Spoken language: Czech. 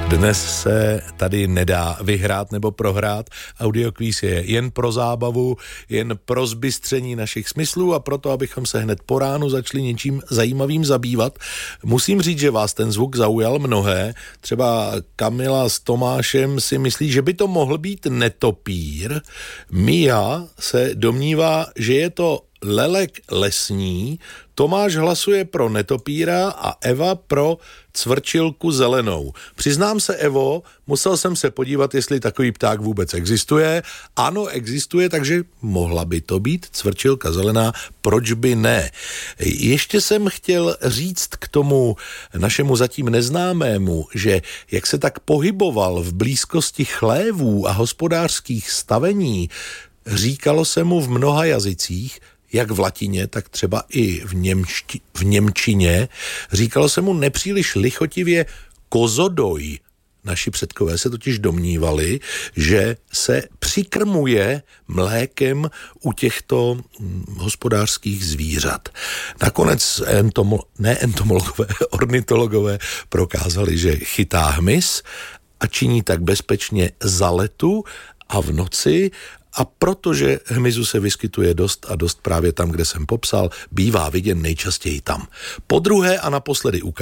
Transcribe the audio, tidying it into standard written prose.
Dnes se tady nedá vyhrát nebo prohrát. Audiokvíz je jen pro zábavu, jen pro zbystření našich smyslů a proto, abychom se hned po ránu začali něčím zajímavým zabývat. Musím říct, že vás ten zvuk zaujal mnohé. Třeba Kamila s Tomášem si myslí, že by to mohl být netopír. Mia se domnívá, že je to lelek lesní, Tomáš hlasuje pro netopíra a Eva pro cvrčilku zelenou. Přiznám se, Evo, musel jsem se podívat, jestli takový pták vůbec existuje. Ano, existuje, takže mohla by to být cvrčilka zelená, proč by ne? Ještě jsem chtěl říct k tomu našemu zatím neznámému, že jak se tak pohyboval v blízkosti chlévů a hospodářských stavení, říkalo se mu v mnoha jazycích, jak v latině, tak třeba i v němčině, říkalo se mu nepříliš lichotivě kozodoj. Naši předkové se totiž domnívali, že se přikrmuje mlékem u těchto hospodářských zvířat. Nakonec ornitologové prokázali, že chytá hmyz a činí tak bezpečně za letu a v noci. A protože hmyzu se vyskytuje dost právě tam, kde jsem popsal, bývá viděn nejčastěji tam. Podruhé a naposledy